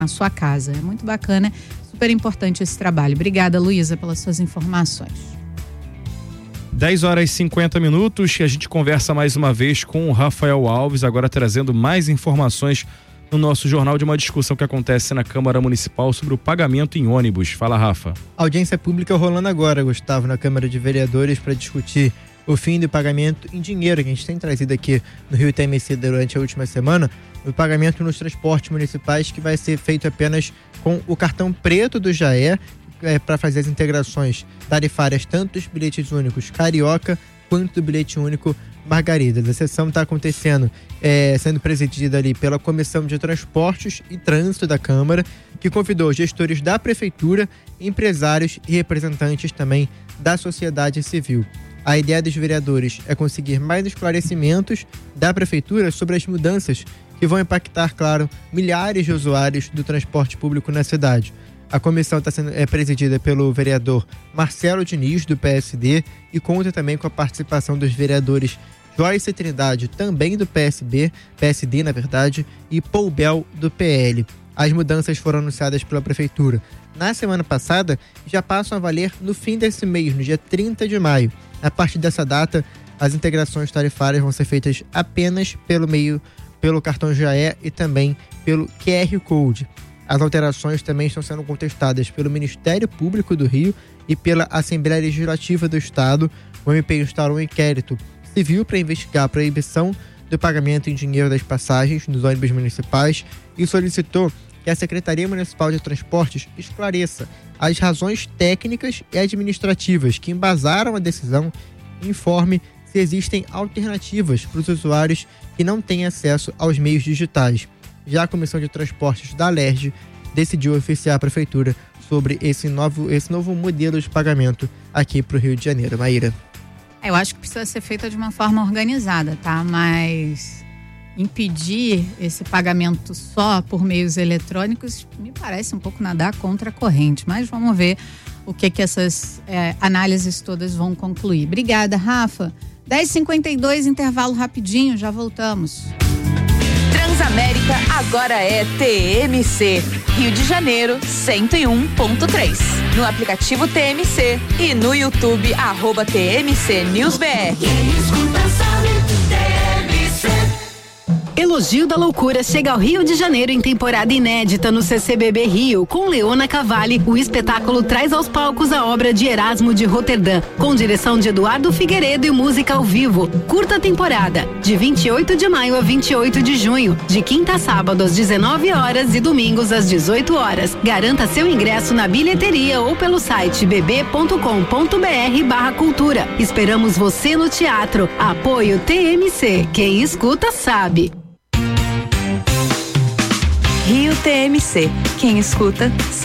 na sua casa. É muito bacana, super importante esse trabalho. Obrigada, Luísa, pelas suas informações. 10h50, e a gente conversa mais uma vez com o Rafael Alves, agora trazendo mais informações no nosso jornal de uma discussão que acontece na Câmara Municipal sobre o pagamento em ônibus. Fala, Rafa. Audiência pública rolando agora, Gustavo, na Câmara de Vereadores para discutir o fim do pagamento em dinheiro que a gente tem trazido aqui no Rio TMC durante a última semana, o pagamento nos transportes municipais que vai ser feito apenas com o cartão preto do Jaé, para fazer as integrações tarifárias tanto dos bilhetes únicos Carioca quanto do bilhete único Margaridas. A sessão está acontecendo, sendo presidida ali pela Comissão de Transportes e Trânsito da Câmara, que convidou gestores da Prefeitura, empresários e representantes também da sociedade civil. A ideia dos vereadores é conseguir mais esclarecimentos da Prefeitura sobre as mudanças que vão impactar, claro, milhares de usuários do transporte público na cidade. A comissão está sendo presidida pelo vereador Marcelo Diniz, do PSD, e conta também com a participação dos vereadores Joyce Trindade, também do PSD, na verdade, e Paul Bel, do PL. As mudanças foram anunciadas pela Prefeitura na semana passada e já passam a valer no fim desse mês, no dia 30 de maio. A partir dessa data, as integrações tarifárias vão ser feitas apenas pelo cartão Jaé e também pelo QR Code. As alterações também estão sendo contestadas pelo Ministério Público do Rio e pela Assembleia Legislativa do Estado. O MP instaurou um inquérito civil para investigar a proibição do pagamento em dinheiro das passagens nos ônibus municipais e solicitou que a Secretaria Municipal de Transportes esclareça as razões técnicas e administrativas que embasaram a decisão e informe se existem alternativas para os usuários que não têm acesso aos meios digitais. Já a Comissão de Transportes da Alerj decidiu oficiar a Prefeitura sobre esse novo modelo de pagamento aqui para o Rio de Janeiro. Maíra. Eu acho que precisa ser feita de uma forma organizada, tá? Mas impedir esse pagamento só por meios eletrônicos me parece um pouco nadar contra a corrente. Mas vamos ver o que essas análises todas vão concluir. Obrigada, Rafa. 10h52, intervalo rapidinho, já voltamos. Transamérica agora é TMC, Rio de Janeiro 101.3. No aplicativo TMC e no YouTube @TMC News BR. Elogio da Loucura chega ao Rio de Janeiro em temporada inédita no CCBB Rio, com Leona Cavalli. O espetáculo traz aos palcos a obra de Erasmo de Roterdã, com direção de Eduardo Figueiredo e música ao vivo. Curta temporada, de 28 de maio a 28 de junho, de quinta a sábado às 19 horas e domingos às 18 horas. Garanta seu ingresso na bilheteria ou pelo site bb.com.br/cultura. Esperamos você no teatro. Apoio TMC. Quem escuta sabe. Rio TMC. Quem escuta